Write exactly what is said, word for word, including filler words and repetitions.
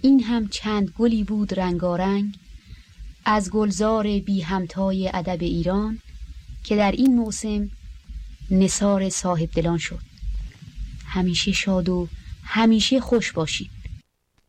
این هم چند گلی بود رنگارنگ از گلزار بی همتای ادب ایران که در این موسم نثار صاحب دلان شد. همیشه شاد و همیشه خوش باشید.